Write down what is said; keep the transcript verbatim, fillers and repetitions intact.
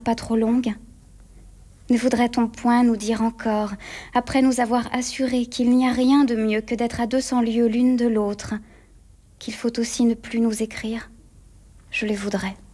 pas trop longue? Ne voudrait-on point nous dire encore, après nous avoir assuré qu'il n'y a rien de mieux que d'être à deux cents lieues l'une de l'autre, qu'il faut aussi ne plus nous écrire? Je le voudrais.